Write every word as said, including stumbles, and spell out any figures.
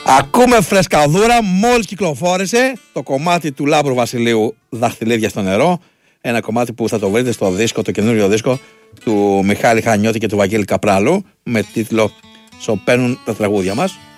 Ακούμε φρεσκαδούρα, μόλις κυκλοφόρησε το κομμάτι του Λάμπρου Βασιλείου «Δαχτυλίδια στο νερό». Ένα κομμάτι που θα το βρείτε στο δίσκο, το καινούριο δίσκο του Μιχάλη Χανιώτη και του Βαγγέλη Καπράλου, με τίτλο «Σωπαίνουν τα τραγούδια μας».